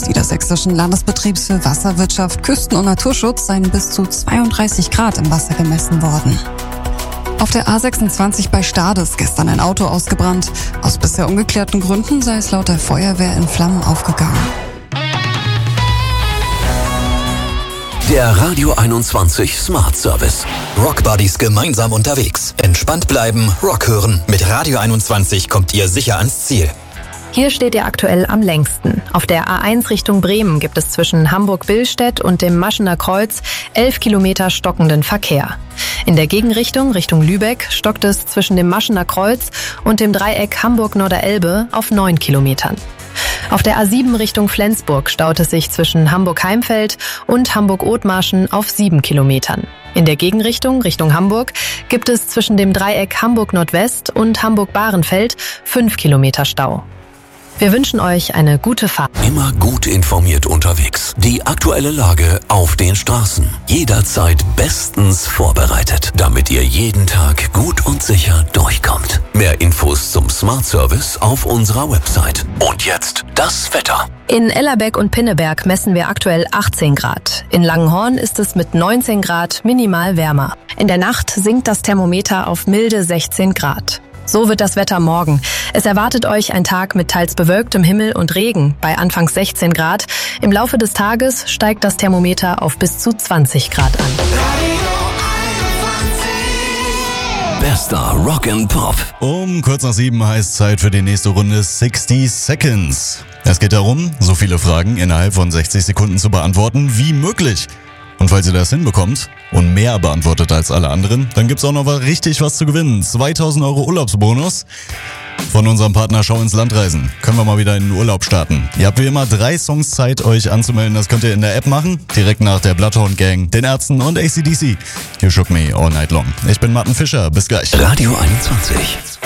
Niedersächsischen Landesbetriebs für Wasserwirtschaft, Küsten- und Naturschutz seien bis zu 32 Grad im Wasser gemessen worden. Auf der A26 bei Stades gestern ein Auto ausgebrannt. Aus bisher ungeklärten Gründen sei es laut der Feuerwehr in Flammen aufgegangen. Der Radio 21 Smart Service. Rockbuddies gemeinsam unterwegs. Entspannt bleiben, Rock hören. Mit Radio 21 kommt ihr sicher ans Ziel. Hier steht ihr aktuell am längsten. Auf der A1 Richtung Bremen gibt es zwischen Hamburg-Billstedt und dem Maschener Kreuz 11 Kilometer stockenden Verkehr. In der Gegenrichtung, Richtung Lübeck, stockt es zwischen dem Maschener Kreuz und dem Dreieck Hamburg-Norderelbe auf 9 Kilometern. Auf der A7 Richtung Flensburg staut es sich zwischen Hamburg-Heimfeld und Hamburg-Othmarschen auf 7 Kilometern. In der Gegenrichtung, Richtung Hamburg, gibt es zwischen dem Dreieck Hamburg-Nordwest und Hamburg-Bahrenfeld 5 Kilometer Stau. Wir wünschen euch eine gute Fahrt. Immer gut informiert unterwegs. Die aktuelle Lage auf den Straßen. Jederzeit bestens vorbereitet, damit ihr jeden Tag gut und sicher durchkommt. Mehr Infos zum Smart Service auf unserer Website. Und jetzt das Wetter. In Ellerbeck und Pinneberg messen wir aktuell 18 Grad. In Langenhorn ist es mit 19 Grad minimal wärmer. In der Nacht sinkt das Thermometer auf milde 16 Grad. So wird das Wetter morgen. Es erwartet euch ein Tag mit teils bewölktem Himmel und Regen bei anfangs 16 Grad. Im Laufe des Tages steigt das Thermometer auf bis zu 20 Grad an. Bester Rock and Pop. Um kurz nach 7 heißt Zeit für die nächste Runde 60 Seconds. Es geht darum, so viele Fragen innerhalb von 60 Sekunden zu beantworten wie möglich. Und falls ihr das hinbekommt und mehr beantwortet als alle anderen, dann gibt's auch noch richtig was zu gewinnen. 2.000 € Urlaubsbonus von unserem Partner Schau ins Land reisen. Können wir mal wieder in den Urlaub starten. Ihr habt wie immer 3 Songs Zeit, euch anzumelden. Das könnt ihr in der App machen, direkt nach der Bloodhound Gang, den Ärzten und AC/DC. You Shook Me All Night Long. Ich bin Martin Fischer, bis gleich. Radio 21.